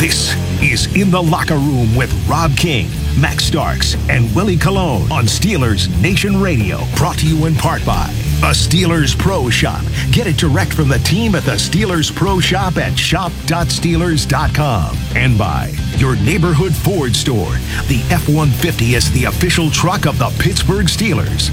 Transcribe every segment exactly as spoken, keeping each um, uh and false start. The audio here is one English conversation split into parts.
This is In the Locker Room with Rob King, Max Starks, and Willie Colon on Steelers Nation Radio. Brought to you in part by a Steelers Pro Shop. Get it direct from the team at the Steelers Pro Shop at shop dot steelers dot com. And by your neighborhood Ford store. The F one fifty is the official truck of the Pittsburgh Steelers.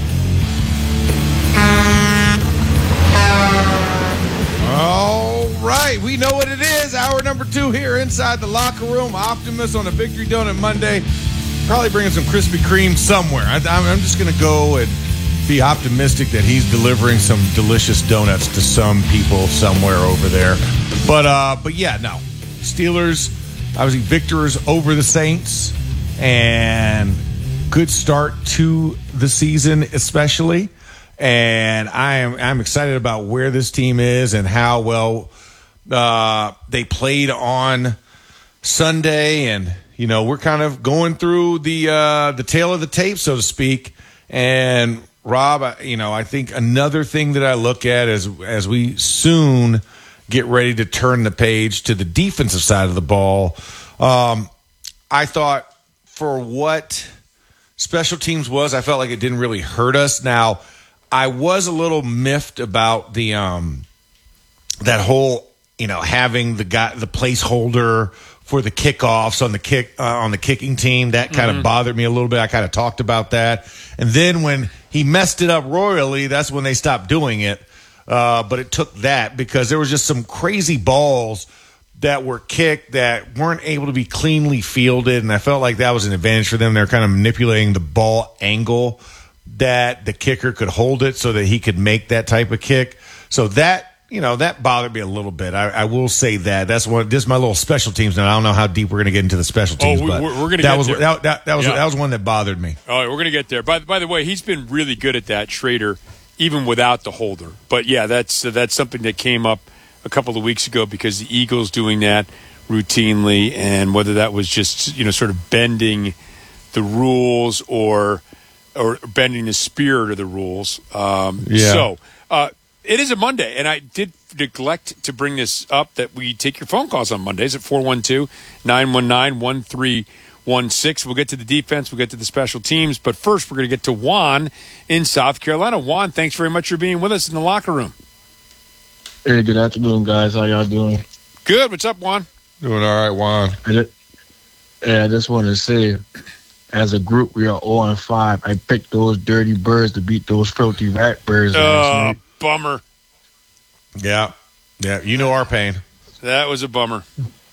All right, we know what it is. Hour number two here inside the locker room. Optimus on a Victory Donut Monday. Probably bringing some Krispy Kreme somewhere. I, I'm just going to go and be optimistic that he's delivering some delicious donuts to some people somewhere over there. But, uh, but yeah, no. Steelers, obviously, victors over the Saints. And good start to the season, especially. And I am I'm excited about where this team is and how well uh, they played on Sunday. And, you know, we're kind of going through the uh, the tail of the tape, so to speak. And, Rob, you know, I think another thing that I look at as, as we soon get ready to turn the page to the defensive side of the ball, um, I thought for what special teams was, I felt like it didn't really hurt us. Now, I was a little miffed about the um, that whole, you know, having the guy, the placeholder for the kickoffs on the kick uh, on the kicking team. That kind mm-hmm. of bothered me a little bit. I kind of talked about that, and then when he messed it up royally, that's when they stopped doing it. Uh, but it took that because there was just some crazy balls that were kicked that weren't able to be cleanly fielded, and I felt like that was an advantage for them. They're kind of manipulating the ball angle that the kicker could hold it so that he could make that type of kick. So that, you know, that bothered me a little bit. I, I will say that. That's one. This is my little special teams. Now I don't know how deep we're going to get into the special teams, oh, we, but we're, we're gonna that get was there. that, that, that was yeah. that was one that bothered me. All right, we're going to get there. By by the way, he's been really good at that, Schrader, even without the holder. But yeah, that's uh, that's something that came up a couple of weeks ago because the Eagles doing that routinely, and whether that was just, you know, sort of bending the rules or. or bending the spirit of the rules. Um, yeah. So uh, it is a Monday, and I did neglect to bring this up that we take your phone calls on Mondays at four one two, nine one nine, one three one six. We'll get to the defense. We'll get to the special teams. But first, we're going to get to Juan in South Carolina. Juan, thanks very much for being with us in the locker room. Hey, good afternoon, guys. How y'all doing? Good. What's up, Juan? Doing all right, Juan. I just, yeah, I just want to say, as a group, we are oh and five. I picked those dirty birds to beat those filthy rat birds. Oh, bummer. Yeah. Yeah, you know our pain. That was a bummer.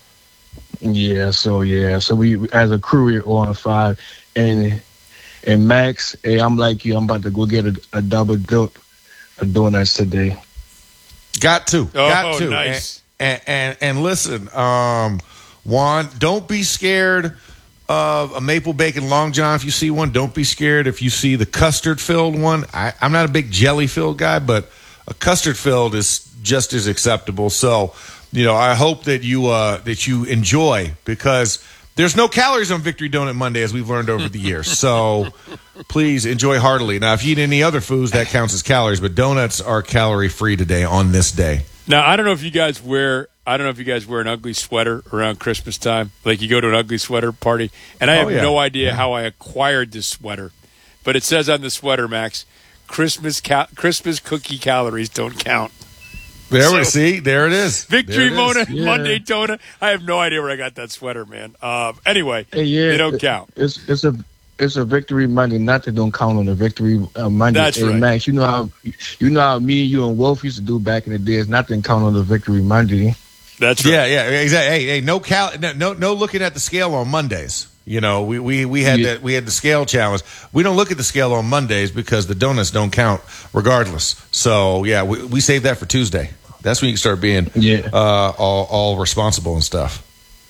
Yeah, so, yeah. So, we, as a crew, we're oh and five. And, and Max, hey, I'm like you. I'm about to go get a, a double dip of donuts today. Got to. Oh, Got to. Nice. And, and, and, and listen, um, Juan, don't be scared of a maple bacon long john. If you see one, don't be scared. If you see the custard filled one, I, I'm not a big jelly filled guy, but a custard filled is just as acceptable. So, you know, I hope that you uh, that you enjoy, because there's no calories on Victory Donut Monday, as we've learned over the years. So please enjoy heartily. Now, if you eat any other foods, that counts as calories, but donuts are calorie free today on this day. Now, I don't know if you guys wear I don't know if you guys wear an ugly sweater around Christmas time. Like you go to an ugly sweater party. And I have oh, yeah. no idea yeah. how I acquired this sweater. But it says on the sweater, Max, Christmas ca- Christmas cookie calories don't count. There so, we see. There it is. Victory Mona, yeah. Monday Donut. I have no idea where I got that sweater, man. Um, anyway, hey, yeah, they don't it, count. It's it's a it's a Victory Monday. Not that don't count on the Victory uh, Monday. That's hey, right. Max, you know how you know how me, you, and Wolf used to do back in the days. Nothing count on the Victory Monday. That's right. Yeah, yeah, exactly. Hey, hey, no cal, no, no, no looking at the scale on Mondays. You know, we we, we had yeah. that we had the scale challenge. We don't look at the scale on Mondays because the donuts don't count regardless. So yeah, we we save that for Tuesday. That's when you can start being yeah. uh, all all responsible and stuff.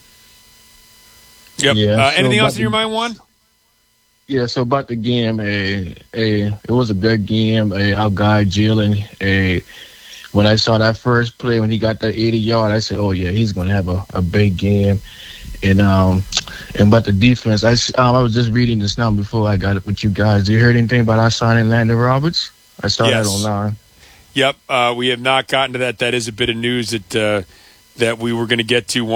Yep. Yeah, uh, so anything else in the, your mind, Juan? Yeah. So about the game, a a it was a good game. A our guy Jalen, a. When I saw that first play, when he got that eighty yard, I said, "Oh yeah, he's gonna have a, a big game." And um, and about the defense, I um, I was just reading this now before I got it with you guys. Did you heard anything about our signing Landon Roberts? I saw yes. that online. Yep, uh, we have not gotten to that. That is a bit of news that uh, that we were going to get to.